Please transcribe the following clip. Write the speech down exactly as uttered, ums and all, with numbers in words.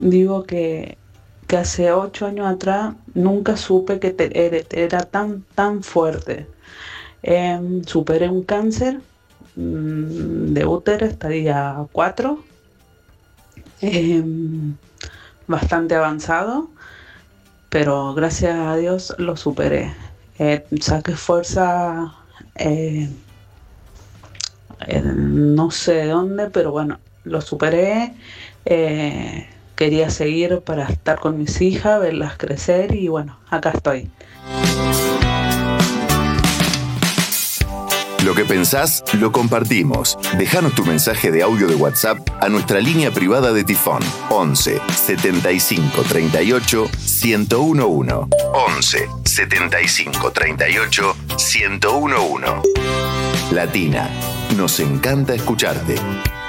digo que, que hace ocho años atrás nunca supe que te- era, era tan, tan fuerte. Em, superé un cáncer mm, de útero, estaría cuatro, em, bastante avanzado, pero gracias a Dios lo superé. Eh, saqué fuerza, eh, eh, no sé de dónde, pero bueno, lo superé. eh, Quería seguir para estar con mis hijas, verlas crecer y bueno, acá estoy. Lo que pensás, lo compartimos. Déjanos tu mensaje de audio de WhatsApp a nuestra línea privada de Tifón. once setenta y cinco treinta y ocho ciento uno. once setenta y cinco treinta y ocho ciento uno. Latina, nos encanta escucharte.